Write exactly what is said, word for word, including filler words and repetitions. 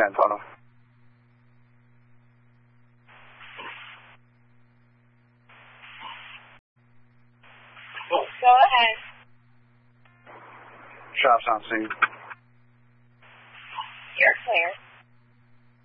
Antonov. Go ahead. Shops on scene. You're clear.